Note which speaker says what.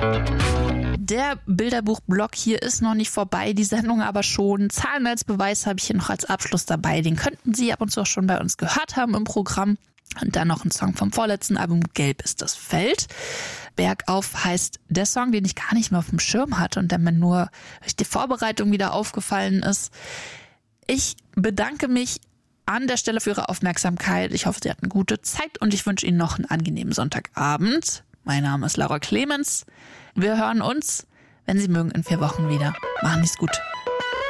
Speaker 1: Der Bilderbuchblog hier ist noch nicht vorbei, die Sendung aber schon. Zahlen als Beweis habe ich hier noch als Abschluss dabei. Den könnten Sie ab und zu auch schon bei uns gehört haben im Programm. Und dann noch ein Song vom vorletzten Album, Gelb ist das Feld. Bergauf heißt der Song, den ich gar nicht mehr auf dem Schirm hatte und der mir nur durch die Vorbereitung wieder aufgefallen ist. Ich bedanke mich an der Stelle für Ihre Aufmerksamkeit. Ich hoffe, Sie hatten gute Zeit und ich wünsche Ihnen noch einen angenehmen Sonntagabend. Mein Name ist Laura Clemens. Wir hören uns, wenn Sie mögen, in 4 Wochen wieder. Machen Sie es gut.